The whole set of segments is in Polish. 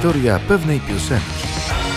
Historia pewnej piosenki.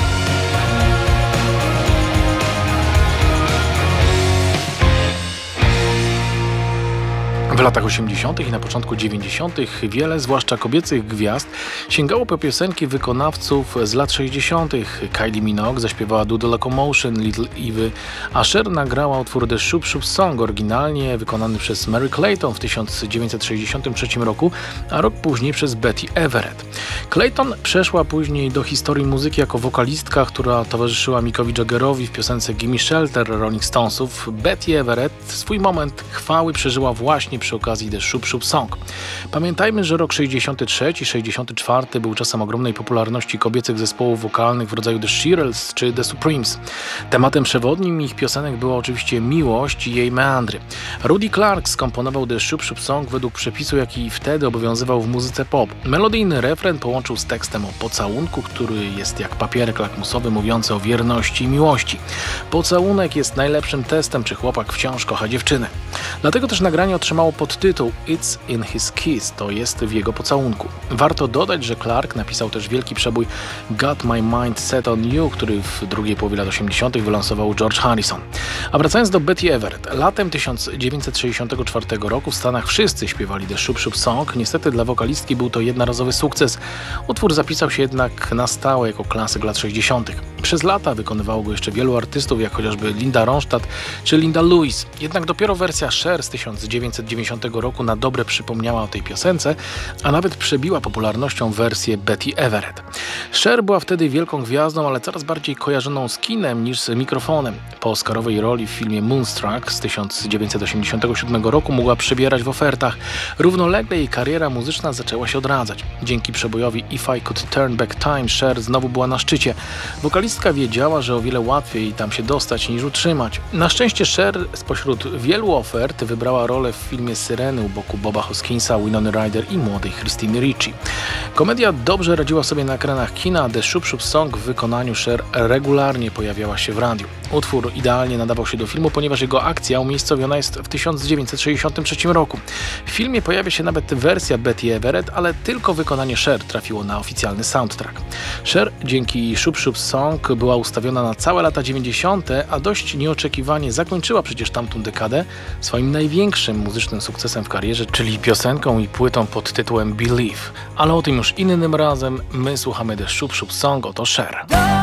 W latach 80. i na początku 90. wiele, zwłaszcza kobiecych gwiazd, sięgało po piosenki wykonawców z lat 60. Kylie Minogue zaśpiewała Do the Locomotion, Little Ivy, a Cher nagrała utwór The Shoop Shoop Song, oryginalnie wykonany przez Mary Clayton w 1963 roku, a rok później przez Betty Everett. Clayton przeszła później do historii muzyki jako wokalistka, która towarzyszyła Mickowi Jaggerowi w piosence Gimme Shelter Rolling Stonesów. Betty Everett swój moment chwały przeżyła właśnie przy okazji The Shoop Shoop Song. Pamiętajmy, że rok 63 i 64 był czasem ogromnej popularności kobiecych zespołów wokalnych w rodzaju The Shirelles czy The Supremes. Tematem przewodnim ich piosenek była oczywiście miłość i jej meandry. Rudy Clark skomponował The Shoop Shoop Song według przepisu, jaki wtedy obowiązywał w muzyce pop. Melodyjny refren połączył z tekstem o pocałunku, który jest jak papierek lakmusowy mówiący o wierności i miłości. Pocałunek jest najlepszym testem, czy chłopak wciąż kocha dziewczynę. Dlatego też nagranie otrzymało podtytuł It's in his kiss, to jest w jego pocałunku. Warto dodać, że Clark napisał też wielki przebój Got My Mind Set on You, który w drugiej połowie lat 80. wylansował George Harrison. A wracając do Betty Everett, latem 1964 roku w Stanach wszyscy śpiewali The Shoop Shoop Song. Niestety dla wokalistki był to jednorazowy sukces. Utwór zapisał się jednak na stałe jako klasyk lat 60. Przez lata wykonywało go jeszcze wielu artystów, jak chociażby Linda Ronstadt czy Linda Lewis. Jednak dopiero wersja Cher z 1990 roku na dobre przypomniała o tej piosence, a nawet przebiła popularnością wersję Betty Everett. Cher była wtedy wielką gwiazdą, ale coraz bardziej kojarzoną z kinem niż z mikrofonem. Po oscarowej roli w filmie Moonstruck z 1987 roku mogła przebierać w ofertach. Równolegle jej kariera muzyczna zaczęła się odradzać. Dzięki przebojowi If I Could Turn Back Time Cher znowu była na szczycie. Wokalistka wiedziała, że o wiele łatwiej tam się dostać niż utrzymać. Na szczęście Cher spośród wielu ofert wybrała rolę w filmie Syreny u boku Boba Hoskinsa, Winony Ryder i młodej Christiny Ricci. Komedia dobrze radziła sobie na ekranach kina, The Shoop Shoop Song w wykonaniu Cher regularnie pojawiała się w radiu. Utwór idealnie nadawał się do filmu, ponieważ jego akcja umiejscowiona jest w 1963 roku. W filmie pojawia się nawet wersja Betty Everett, ale tylko wykonanie Cher trafiło na oficjalny soundtrack. Cher dzięki Shoop Shoop Song była ustawiona na całe lata 90., a dość nieoczekiwanie zakończyła przecież tamtą dekadę swoim największym muzycznym sukcesem w karierze, czyli piosenką i płytą pod tytułem Believe. Ale o tym już innym razem. My słuchamy The Shoop Shoop Song, oto Cher.